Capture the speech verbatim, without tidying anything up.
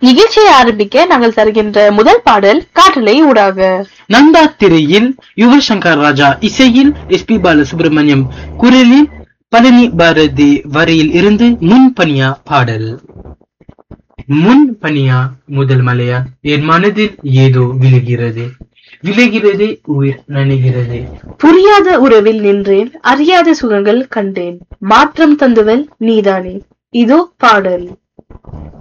நிகழ்ச்சியை ஆரம்பிக்க நாங்கள் தருகின்ற முதல் பாடல் காற்றலை ஊடாக. நந்தா திரையில் யுவசங்கர் ராஜா இசையில் எஸ் பி பாலசுப்ரமணியம் குரலில் பழனி பாரதி வரையில் இருந்து முன்பனியா பாடல். முன் பனியா முதல் மலையா என் மனதில் ஏதோ விழுகிறது, விழுகிறது உயிர் நனைகிறது. புரியாத உறவில் நின்றேன், அறியாத சுகங்கள் கண்டேன், மாற்றம் தந்தவள் நீதானே. இதோ பாடல்.